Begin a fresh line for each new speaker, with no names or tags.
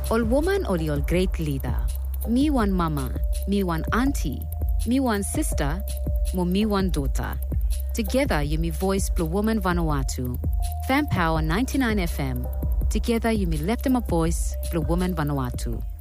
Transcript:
Ol woman ol your great leader. Me one mama, me one auntie, me one sister, mo me one daughter. Together you me voice Blue Woman Vanuatu. Fan Power 99 FM. Together you me lift them a voice Blue Woman Vanuatu.